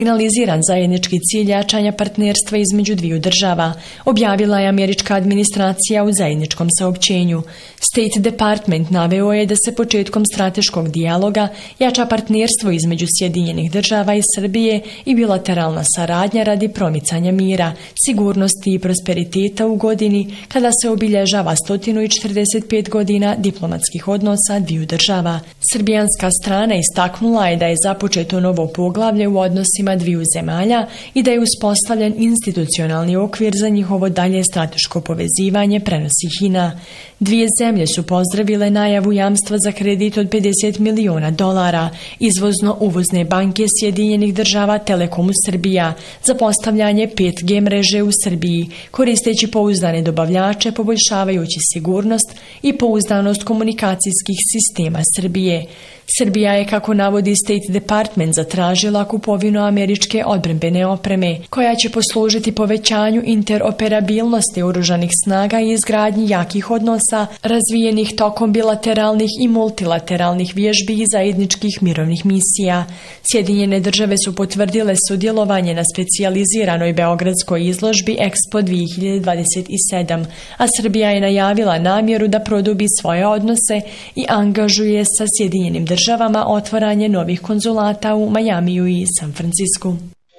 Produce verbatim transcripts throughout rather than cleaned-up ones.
Finaliziran zajednički cilj jačanja partnerstva između dviju država, objavila je američka administracija u zajedničkom saopćenju. State Department naveo je da se početkom strateškog dijaloga jača partnerstvo između Sjedinjenih država i Srbije i bilateralna saradnja radi promicanja mira, sigurnosti i prosperiteta u godini kada se obilježava sto četrdeset pet godina diplomatskih odnosa dviju država. Srbijanska strana istaknula je da je započeto novo poglavlje u odnosima dviju zemalja i da je uspostavljen institucionalni okvir za njihovo dalje strateško povezivanje, prenosi HINA. Dvije zemlje su pozdravile najavu jamstva za kredit od pedeset miliona dolara izvozno-uvozne banke Sjedinjenih država Telekomu Srbija za postavljanje pet G mreže u Srbiji, koristeći pouzdane dobavljače, poboljšavajući sigurnost i pouzdanost komunikacijskih sistema Srbije. Srbija je, kako navodi State Department, zatražila kupovinu američke odbrambene opreme, koja će poslužiti povećanju interoperabilnosti oružanih snaga i izgradnji jakih odnosa razvijenih tokom bilateralnih i multilateralnih vježbi i zajedničkih mirovnih misija. Sjedinjene države su potvrdile sudjelovanje na specijaliziranoj beogradskoj izložbi Expo dvije hiljade dvadeset sedam, a Srbija je najavila namjeru da produbi svoje odnose i angažuje sa Sjedinjenim državama državama otvaranje novih konzulata u Majamiju i San Francisku.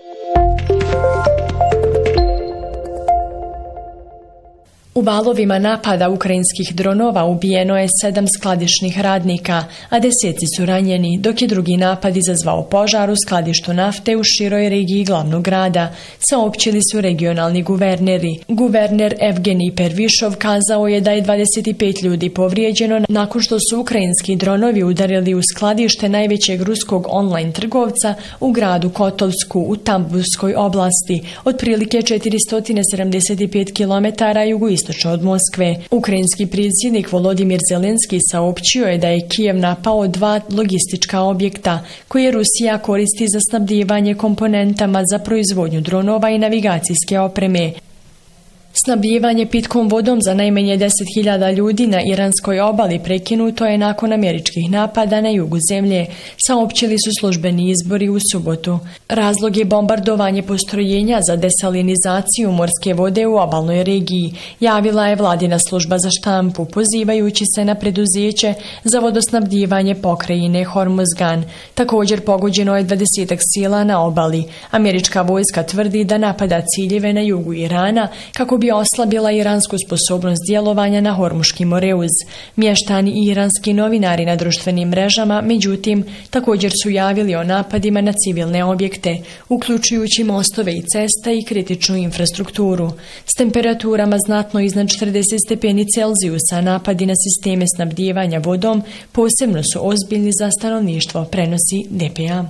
U valovima napada ukrajinskih dronova ubijeno je sedam skladišnih radnika, a deseci su ranjeni, dok je drugi napad izazvao požar u skladištu nafte u široj regiji glavnog grada, saopćili su regionalni guverneri. Guverner Evgenij Pervišov kazao je da je dvadeset pet ljudi povrijeđeno nakon što su ukrajinski dronovi udarili u skladište najvećeg ruskog online trgovca u gradu Kotovsku u Tambovskoj oblasti, otprilike četiristo sedamdeset pet kilometara jugoistočno od Moskve. Ukrajinski predsjednik Volodimir Zelenski saopćio je da je Kijev napao dva logistička objekta koje Rusija koristi za snabdijevanje komponentama za proizvodnju dronova i navigacijske opreme. Snabdijevanje pitkom vodom za najmanje deset hiljada ljudi na iranskoj obali prekinuto je nakon američkih napada na jugu zemlje, saopćili su službeni izbori u subotu. Razlog je bombardovanje postrojenja za desalinizaciju morske vode u obalnoj regiji, javila je vladina služba za štampu, pozivajući se na preduzeće za vodosnabdijevanje pokrajine Hormozgan. Također pogođeno je dvadesetak sila na obali. Američka vojska tvrdi da napada ciljeve na jugu Irana kako bi oslabila iransku sposobnost djelovanja na Hormuški moreuz. Mještani i iranski novinari na društvenim mrežama, međutim, također su javili o napadima na civilne objekte, uključujući mostove i ceste i kritičnu infrastrukturu. S temperaturama znatno iznad četrdeset stepeni Celzijusa napadi na sisteme snabdijevanja vodom posebno su ozbiljni za stanovništvo, prenosi D P A.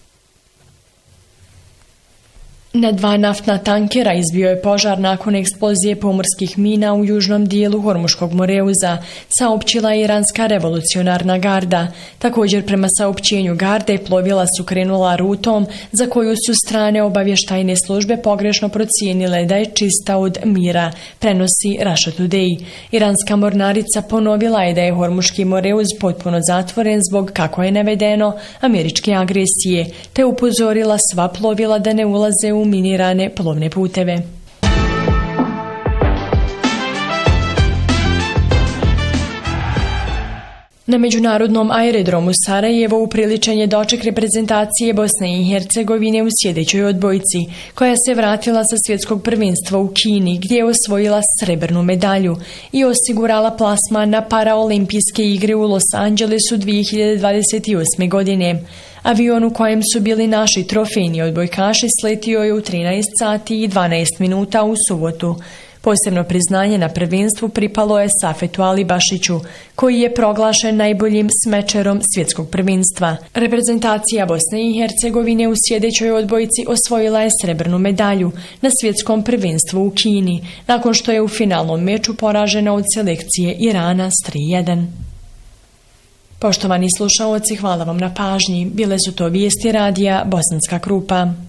Na dva naftna tankera izbio je požar nakon eksplozije pomorskih mina u južnom dijelu Hormuškog moreuza, saopćila je iranska revolucionarna garda. Također, prema saopćenju garde, plovila su krenula rutom za koju su strane obavještajne službe pogrešno procijenile da je čista od mira, prenosi Russia Today. Iranska mornarica ponovila je da je Hormuški moreuz potpuno zatvoren zbog, kako je navedeno, američke agresije, te upozorila sva plovila da ne ulaze u minirane plovne puteve. Na međunarodnom aerodromu Sarajevo upriličen je doček reprezentacije Bosne i Hercegovine u sljedećoj odbojci, koja se vratila sa svjetskog prvenstva u Kini, gdje je osvojila srebrnu medalju i osigurala plasman na paraolimpijske igre u Los Angelesu dvije hiljade dvadeset osme. godine. Avion u kojem su bili naši trofejni odbojkaši sletio je u trinaest sati i dvanaest minuta u subotu. Posebno priznanje na prvenstvu pripalo je Safetu Alibašiću, koji je proglašen najboljim smečerom svjetskog prvenstva. Reprezentacija Bosne i Hercegovine u sljedećoj odbojci osvojila je srebrnu medalju na svjetskom prvenstvu u Kini, nakon što je u finalnom meču poražena od selekcije Irana s tri jedan. Poštovani slušaoci, hvala vam na pažnji. Bile su to vijesti radija Bosanska Krupa.